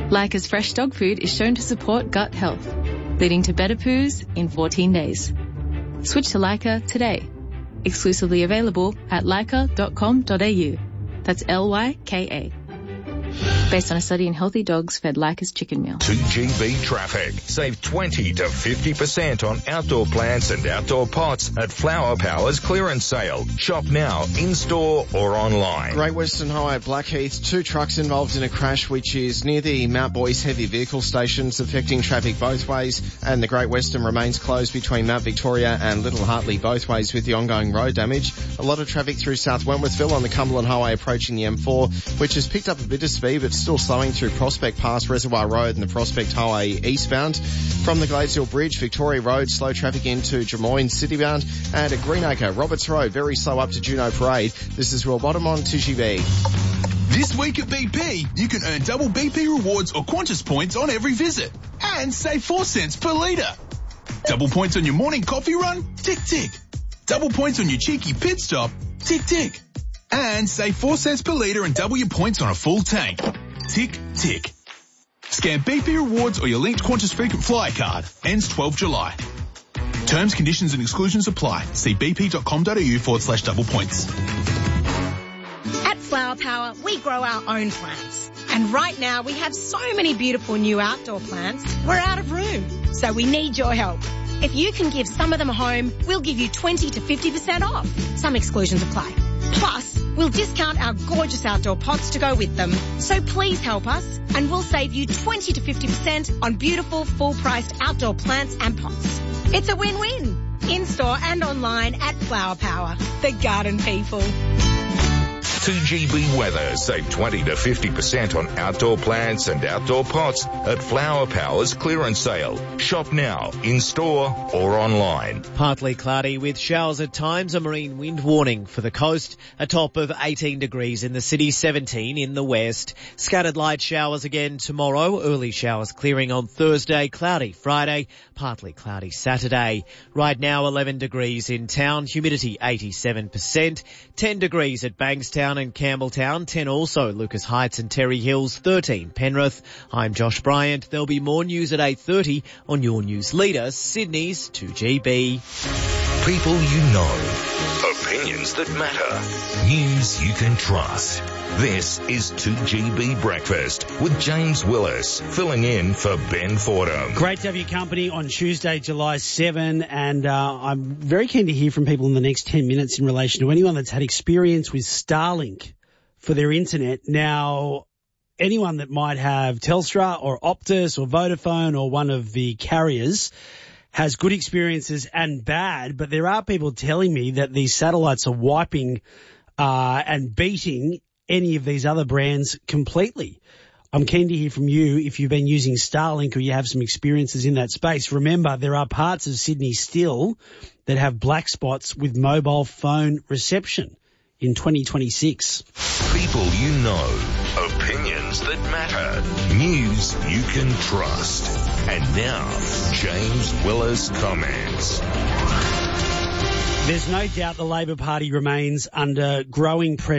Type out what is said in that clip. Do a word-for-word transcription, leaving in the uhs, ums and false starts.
Leica's fresh dog food is shown to support gut health, leading to better poos in fourteen days. Switch to Leica today. Exclusively available at leica dot com dot a u. That's L Y K A. Based on a study in healthy dogs fed Leica's chicken meal. two G B traffic. Save twenty to fifty percent on outdoor plants and outdoor pots at Flower Power's clearance sale. Shop now, in-store or online. Great Western Highway at Blackheath. Two trucks involved in a crash which is near the Mount Boyce heavy vehicle stations, affecting traffic both ways, and the Great Western remains closed between Mount Victoria and Little Hartley both ways with the ongoing road damage. A lot of traffic through South Wentworthville on the Cumberland Highway approaching the M four, which has picked up a bit of speed but still slowing through Prospect past Reservoir Road and the Prospect Highway eastbound. From the Gladesville Bridge, Victoria Road, slow traffic into Drummoyne citybound, and at Greenacre, Roberts Road, very slow up to Juno Parade. This is Will Bottom on two G B. This week at B P, you can earn double B P rewards or Qantas points on every visit and save four cents per litre. Double points on your morning coffee run? Tick, tick. Double points on your cheeky pit stop? Tick, tick. And save four cents per litre and double your points on a full tank. Tick, tick. Scan B P rewards or your linked Qantas frequent flyer card. Ends twelfth of July. Terms, conditions and exclusions apply. See bp.com.au forward slash double points. At Flower Power, we grow our own plants. And right now we have so many beautiful new outdoor plants, we're out of room. So we need your help. If you can give some of them a home, we'll give you twenty to fifty percent off. Some exclusions apply. Plus, we'll discount our gorgeous outdoor pots to go with them. So please help us and we'll save you twenty to fifty percent on beautiful full-priced outdoor plants and pots. It's a win-win. In-store and online at Flower Power, the garden people. two G B weather. Save twenty to fifty percent on outdoor plants and outdoor pots at Flower Power's clearance sale. Shop now, in-store or online. Partly cloudy with showers at times, a marine wind warning for the coast, a top of eighteen degrees in the city, seventeen in the west. Scattered light showers again tomorrow, early showers clearing on Thursday, cloudy Friday, partly cloudy Saturday. Right now eleven degrees in town, humidity eighty-seven percent, ten degrees at Bankstown and Campbelltown, ten also Lucas Heights and Terry Hills, thirteen Penrith. I'm Josh Bryant. There'll be more news at eight thirty on your news leader, Sydney's two G B. People you know. Opinions that matter. News you can trust. This is two G B Breakfast with James Willis, filling in for Ben Fordham. Great to have your company on Tuesday, July seventh, and uh, I'm very keen to hear from people in the next ten minutes in relation to anyone that's had experience with Starlink for their internet. Now, anyone that might have Telstra or Optus or Vodafone or one of the carriers has good experiences and bad, but there are people telling me that these satellites are wiping uh, and beating any of these other brands completely. I'm keen to hear from you if you've been using Starlink or you have some experiences in that space. Remember, there are parts of Sydney still that have black spots with mobile phone reception in twenty twenty-six. People you know. Opinions that matter. News you can trust. And now, James Willis comments. There's no doubt the Labor Party remains under growing pressure